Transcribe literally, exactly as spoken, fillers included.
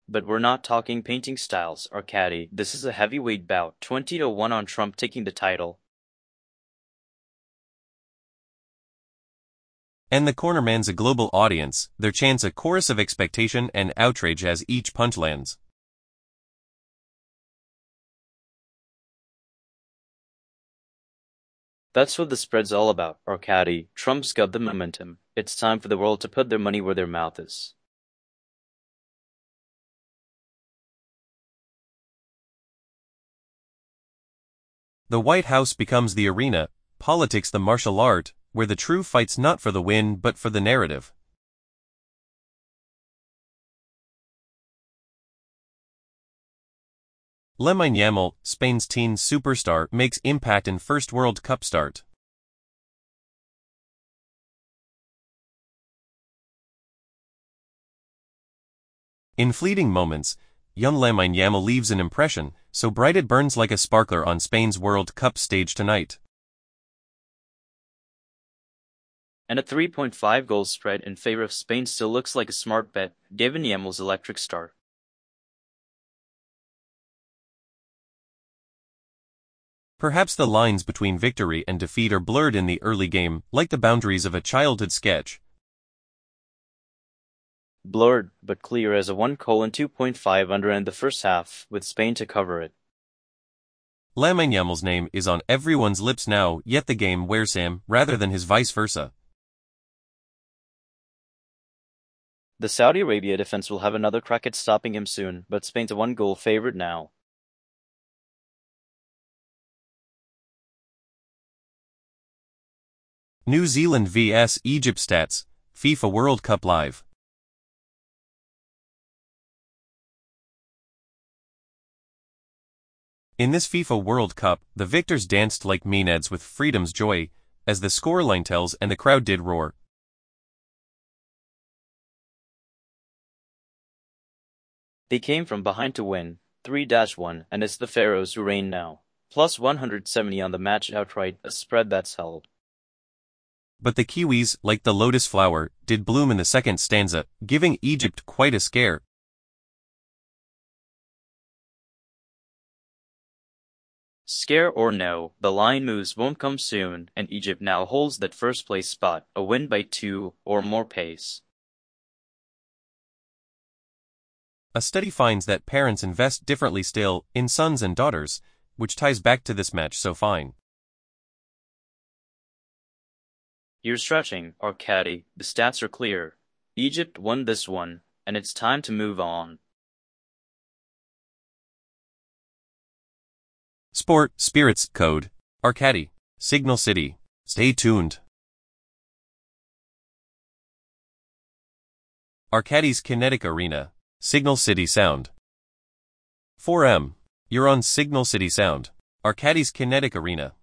But we're not talking painting styles, Arkady. This is a heavyweight bout, twenty to one on Trump taking the title. And the cornerman's a global audience, their chants a chorus of expectation and outrage as each punch lands. That's what the spread's all about, Arkady. Trump's got the momentum. It's time for the world to put their money where their mouth is. The White House becomes the arena, politics the martial art, where the true fight's not for the win but for the narrative. Lamine Yamal, Spain's teen superstar, makes impact in first World Cup start. In fleeting moments, young Lamine Yamal leaves an impression, so bright it burns like a sparkler on Spain's World Cup stage tonight. And a three point five goal spread in favor of Spain still looks like a smart bet, given Yamal's electric start. Perhaps the lines between victory and defeat are blurred in the early game, like the boundaries of a childhood sketch. Blurred, but clear as a one colon two point five under in the first half, with Spain to cover it. Lamine Yamal's name is on everyone's lips now, yet the game wears him, rather than his vice versa. The Saudi Arabia defense will have another crack at stopping him soon, but Spain's a one-goal favorite now. New Zealand versus Egypt stats, FIFA World Cup Live. In this FIFA World Cup, the victors danced like maenads with freedom's joy, as the scoreline tells, and the crowd did roar. They came from behind to win, three to one, and it's the Pharaohs who reign now. Plus one hundred seventy on the match outright, a spread that's held. But the Kiwis, like the lotus flower, did bloom in the second stanza, giving Egypt quite a scare. Scare or no, the line moves won't come soon, and Egypt now holds that first place spot, a win by two or more pace. A study finds that parents invest differently still in sons and daughters, which ties back to this match so fine. You're stretching, Arkady. The stats are clear. Egypt won this one, and it's time to move on. Sport, Spirits, Code, Arkady, Signal City. Stay tuned. Arkady's Kinetic Arena, Signal City Sound. four M. You're on Signal City Sound, Arkady's Kinetic Arena.